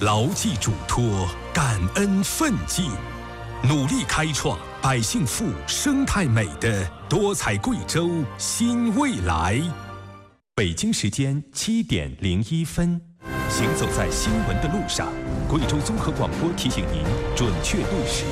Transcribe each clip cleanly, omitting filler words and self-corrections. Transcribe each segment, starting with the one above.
牢记嘱托，感恩奋进，努力开创百姓富、生态美的多彩贵州新未来。北京时间7点01分，行走在新闻的路上，贵州综合广播提醒您准确对时。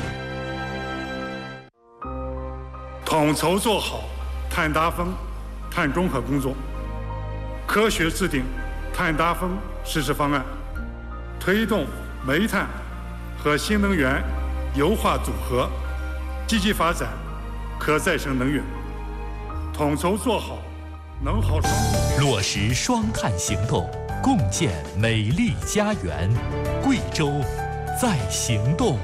统筹做好碳达峰、碳中和工作，科学制定碳达峰实施方案，推动煤炭和新能源优化组合，积极发展可再生能源，统筹做好能耗双控， 落实双碳行动，共建美丽家园。贵州在行动。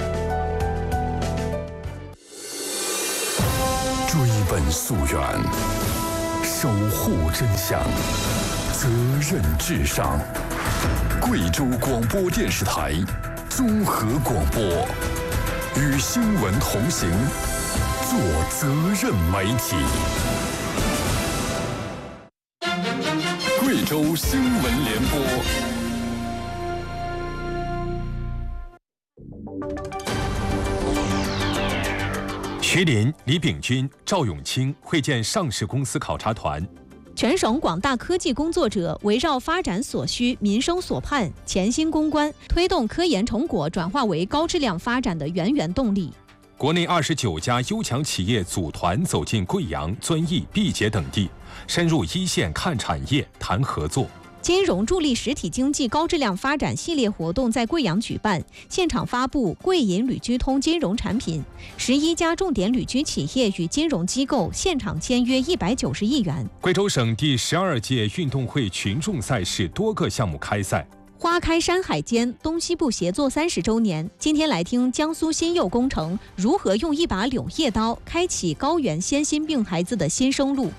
追本溯源，守护真相，责任至上。贵州广播电视台综合广播，与新闻同行，做责任媒体。贵州新闻联播。 徐林、李炳军、赵永清会见上市公司考察团。 全省广大科技工作者围绕发展所需、民生所盼，潜心攻关，推动科研成果转化为高质量发展的源源动力。 国内29家优强企业组团走进贵阳、遵义、毕节等地，深入一线看产业、谈合作。 金融助力实体经济高质量发展系列活动在贵阳举办，现场发布贵银旅居通金融产品，11家重点旅居企业与金融机构现场签约190亿元。 贵州省第12届运动会群众赛事多个项目开赛。 花开山海间，东西部协作30周年。今天来听江苏新佑工程如何用一把柳叶刀开启高原先心病孩子的新生路。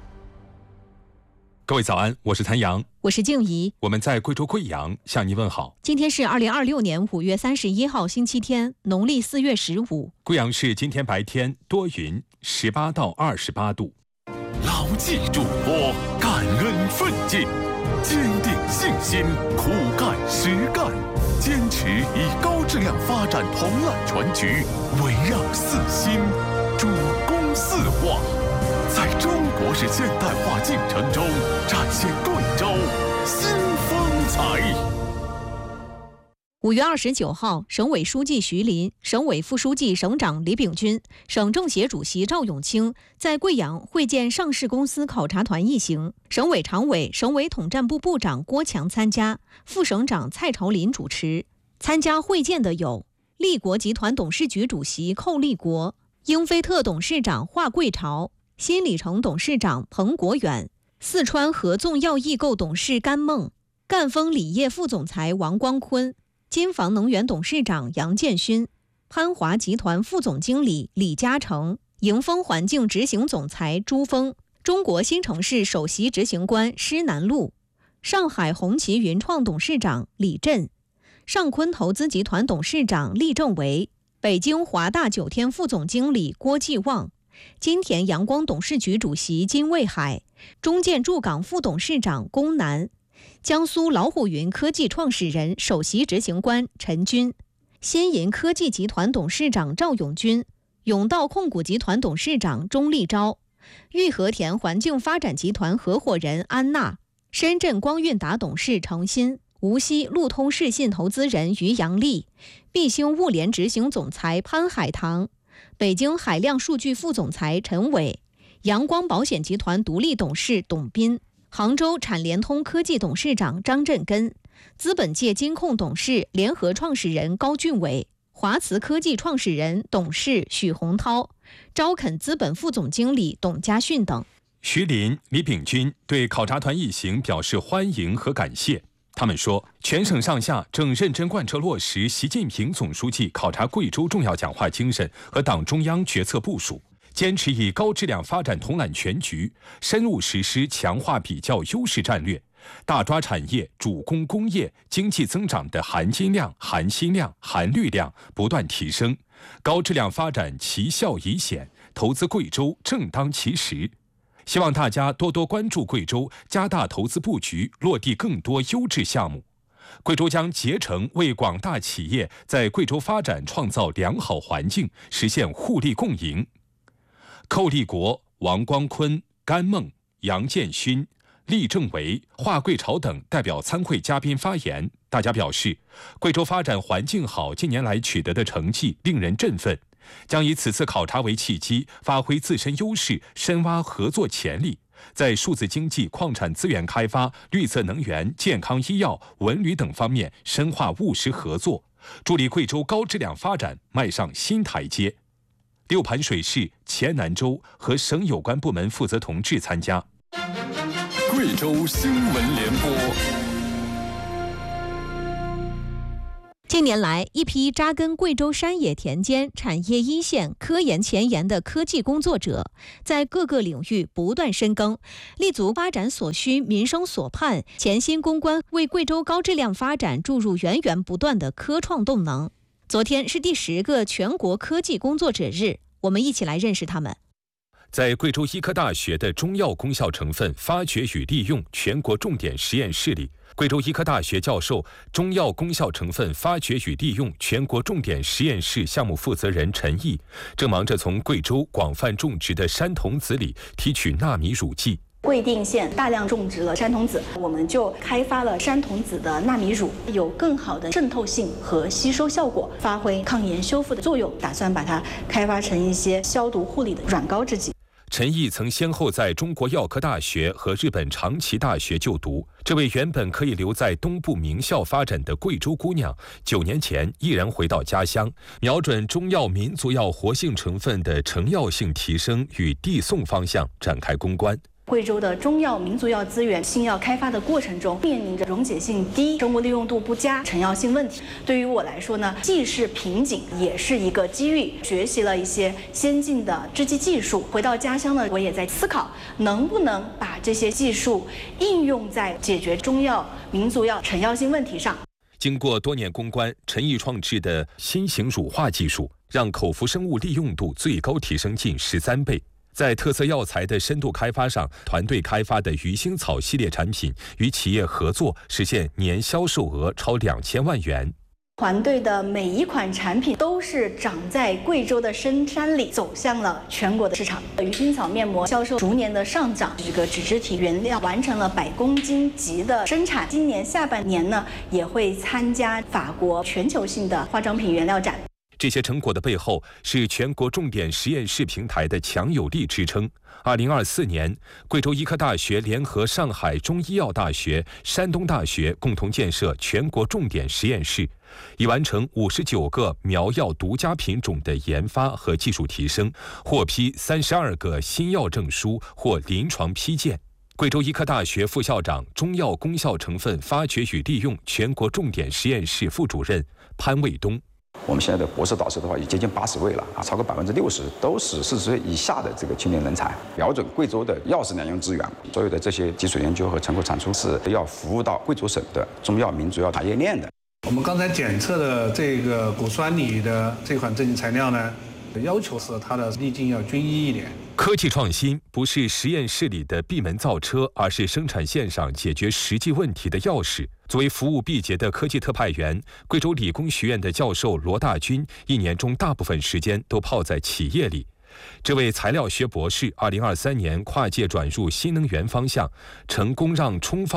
各位早安，我是谭阳， 我是静怡， 我们在贵州贵阳向您问好。 今天是2026年5月31号星期天，农历4月15。 贵阳市今天白天多云，18到28度。 牢记嘱托，感恩奋进，坚定信心，苦干实干，坚持以高质量发展统揽全局，围绕四新，主攻四化，在中国式现代化进程中展现贵州新风采。 5月29号，省委书记徐林、省委副书记、省长李炳军、省政协主席赵永清在贵阳会见上市公司考察团一行。省委常委、省委统战部部长郭强参加，副省长蔡朝林主持。参加会见的有立国集团董事局主席寇立国、英菲特董事长华贵朝、新里程董事长彭国远、四川合纵药易购董事甘梦、赣锋锂业副总裁王光坤、金房能源董事长杨建勋、潘华集团副总经理李嘉诚、迎风环境执行总裁朱峰、中国新城市首席执行官施南路、上海红旗云创董事长李振、上坤投资集团董事长厉正维、北京华大酒店副总经理郭继旺、金田阳光董事局主席金卫海、中建驻港副董事长龚南、江苏老虎云科技创始人、首席执行官陈军、新银科技集团董事长赵永军、永道控股集团董事长钟立钊、玉和田环境发展集团合伙人安娜、深圳光韵达董事程鑫、无锡路通视信投资人于阳利、必兴物联执行总裁潘海棠、北京海量数据副总裁陈伟、阳光保险集团独立董事董斌、杭州产联通科技董事长张振根、资本界金控董事联合创始人高俊伟、华慈科技创始人董事许洪涛、招肯资本副总经理董家训等。 徐林、李炳军对考察团一行表示欢迎和感谢。他们说，全省上下正认真贯彻落实习近平总书记考察贵州重要讲话精神和党中央决策部署，坚持以高质量发展统揽全局，深入实施强化比较优势战略，大抓产业、主攻工业经济增长的含金量、含薪量、含绿量不断提升，高质量发展其效已显，投资贵州正当其时。希望大家多多关注贵州，加大投资布局，落地更多优质项目。 贵州将竭诚为广大企业在贵州发展创造良好环境，实现互利共赢。寇立国、王光坤、甘梦、杨建勋、厉政维、华贵潮等代表参会嘉宾发言，大家表示，贵州发展环境好近年来取得的成绩令人振奋，将以此次考察为契机，发挥自身优势，深挖合作潜力，在数字经济、矿产资源开发、绿色能源、健康医药、文旅等方面深化务实合作，助力贵州高质量发展迈上新台阶。六盘水市、黔南州和省有关部门负责同志参加。 贵州新闻联播。 近年来，一批扎根贵州山野田间、产业一线、科研前沿的科技工作者，在各个领域不断深耕，立足发展所需、民生所盼，潜心攻关，为贵州高质量发展注入源源不断的科创动能。昨天是第10个全国科技工作者日，我们一起来认识他们。 在贵州医科大学的中药功效成分发掘与利用全国重点实验室里，贵州医科大学教授、中药功效成分发掘与利用全国重点实验室项目负责人陈毅，正忙着从贵州广泛种植的山桐子里提取纳米乳剂。 贵定县大量种植了山桐子，我们就开发了山桐子的纳米乳，有更好的渗透性和吸收效果，发挥抗炎修复的作用，打算把它开发成一些消毒护理的软膏制剂。 陈毅曾先后在中国药科大学和日本长崎大学就读。这位原本可以留在东部名校发展的贵州姑娘，9年前毅然回到家乡，瞄准中药民族药活性成分的成药性提升与递送方向展开攻关。 贵州的中药、民族药资源新药开发的过程中，面临着溶解性低、生物利用度不佳、成药性问题。对于我来说呢，既是瓶颈，也是一个机遇。学习了一些先进的制剂技术，回到家乡呢，我也在思考能不能把这些技术应用在解决中药、民族药成药性问题上。 经过多年攻关，陈毅创制的新型乳化技术，让口服生物利用度最高提升近13倍。在特色药材的深度开发上，团队开发的鱼腥草系列产品与企业合作，实现年销售额超2000万元。 团队的每一款产品都是长在贵州的深山里，走向了全国的市场。鱼腥草面膜销售逐年的上涨，这个脂质体原料完成了100公斤级的生产。今年下半年呢，也会参加法国全球性的化妆品原料展。 这些成果的背后是全国重点实验室平台的强有力支撑。2024年，贵州医科大学联合上海中医药大学、山东大学共同建设全国重点实验室，已完成59个苗药独家品种的研发和技术提升，获批32个新药证书或临床批件。贵州医科大学副校长、中药功效成分发掘与利用全国重点实验室副主任潘卫东。 我们现在的博士导师的话，已接近80位了啊，超过60%都是40岁以下的这个青年人才。瞄准贵州的药食两用资源，所有的这些基础研究和成果产出是要服务到贵州省的中药、民族药产业链的。 我们刚才检测的这个果酸锂的这款制剂材料呢，要求是它的粒径要均一一点。 科技创新不是实验室里的闭门造车，而是生产线上解决实际问题的钥匙。作为服务毕节的科技特派员，贵州理工学院的教授罗大军1年中大部分时间都泡在企业里。这位材料学博士，2023年跨界转入新能源方向，成功让充放